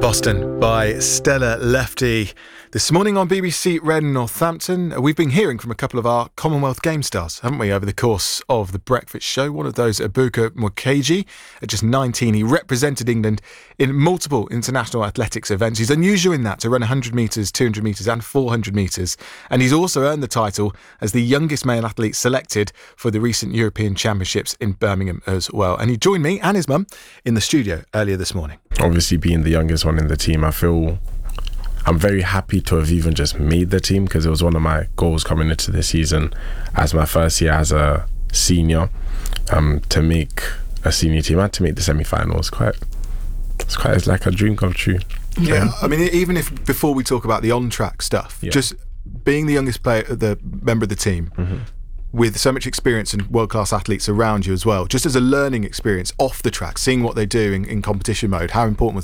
Boston by Stella Lefty. This morning on BBC Red and Northampton, we've been hearing from a couple of our Commonwealth Games stars, haven't we, over the course of the breakfast show. One of those, Ebuka Mukeji, at just 19, he represented England in multiple international athletics events. He's unusual in that, to run 100 metres, 200 metres and 400 metres. And he's also earned the title as the youngest male athlete selected for the recent European Championships in Birmingham as well. And he joined me and his mum in the studio earlier this morning. Obviously, being the youngest one in the team, I'm very happy to have even just made the team, because it was one of my goals coming into the season as my first year as a senior, to make a senior team and to make the semi-finals. It's like a dream come true. Yeah, I mean, even if before we talk about the on-track stuff, just being the youngest player, the member of the team, with so much experience and world-class athletes around you as well, just as a learning experience off the track, seeing what they do in competition mode, how important was